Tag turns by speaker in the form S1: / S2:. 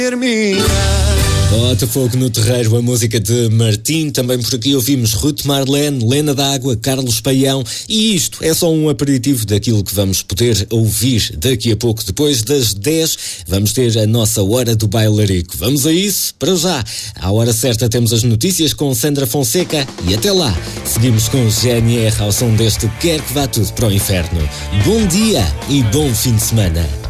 S1: Bota fogo no terreiro, a música de Martim. Também por aqui ouvimos Ruth Marlene, Lena d'Água, Carlos Paião. E isto é só um aperitivo daquilo que vamos poder ouvir daqui a pouco. Depois das 10 vamos ter a nossa Hora do Bailarico. Vamos a isso? Para já, à hora certa temos as notícias com Sandra Fonseca. E até lá, seguimos com o GNR ao som deste Quer que vá tudo para o inferno. Bom dia e bom fim de semana.